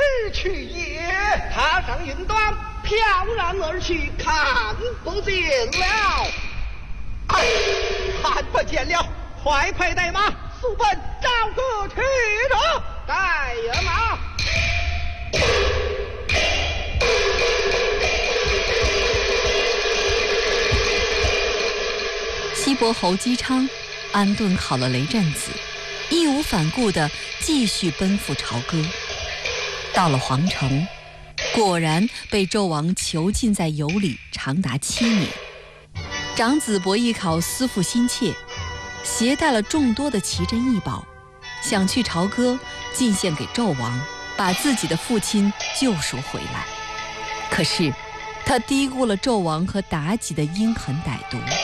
去也。踏上云端，飘然而去，看不见了。哎，看不见了，快快带马，速奔赵国去者。带人马。 西伯侯姬昌安顿好了雷震子，义无反顾地继续奔赴朝歌。到了皇城，果然被纣王囚禁在羑里长达7年。长子伯邑考思父心切，携带了众多的奇珍异宝，想去朝歌进献给纣王，把自己的父亲救赎回来。可是他低估了纣王和妲己的阴狠歹毒。